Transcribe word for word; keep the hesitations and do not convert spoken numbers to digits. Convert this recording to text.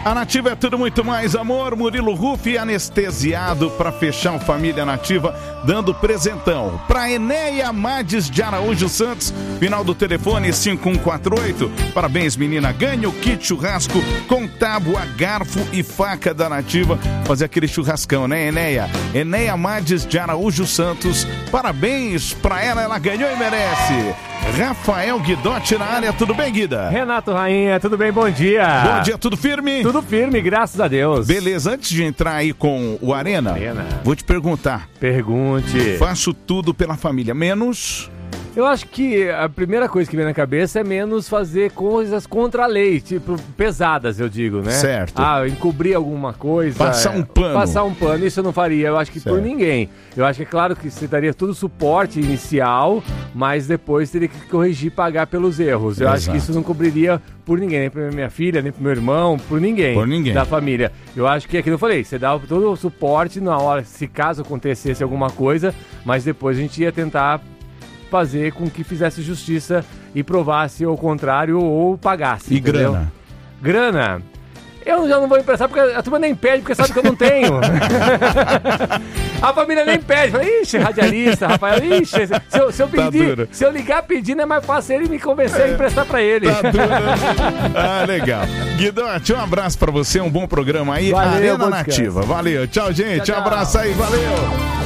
A Nativa é tudo muito mais, amor. Murilo Rufi, anestesiado para fechar o Família Nativa, dando presentão. Para Enéia Mades de Araújo Santos, final do telefone cinco um quatro oito. Parabéns, menina. Ganha o kit churrasco com tábua, garfo e faca da Nativa. Fazer aquele churrascão, né, Enéia? Enéia Mades de Araújo Santos. Parabéns para ela, ela ganhou e merece. Rafael Guidotti na área, tudo bem, Guida? Renato Rainha, tudo bem? Bom dia. Bom dia, tudo firme? Tudo firme, graças a Deus. Beleza, antes de entrar aí com o Arena, Arena. vou te perguntar. Pergunte. Faço tudo pela família, menos... Eu acho que a primeira coisa que vem na cabeça é menos fazer coisas contra a lei, tipo, pesadas, eu digo, né? Certo. Ah, encobrir alguma coisa. Passar um pano. Passar um pano, isso eu não faria, eu acho que certo. Por ninguém. Eu acho que é claro que você daria todo o suporte inicial, mas depois teria que corrigir e pagar pelos erros. Eu Exato. Acho que isso não cobriria por ninguém, nem pra minha filha, nem pro meu irmão, por ninguém. Por ninguém. Da família. Eu acho que é aquilo que eu falei, você dá todo o suporte na hora, se caso acontecesse alguma coisa, mas depois a gente ia tentar fazer com que fizesse justiça e provasse o contrário ou pagasse. E entendeu? grana? Grana? Eu já não vou emprestar porque a turma nem pede, porque sabe que eu não tenho. A família nem pede. Fala, ixi, radialista, Rafael, ixi, se eu, se eu pedir, tá se eu ligar pedindo é mais fácil ele me convencer é, a emprestar pra ele. Tá duro. Ah, legal. Guidotti, um abraço pra você, um bom programa aí. Valeu, Arena Nativa. Valeu, tchau, gente. Tchau, tchau. Um abraço aí, valeu.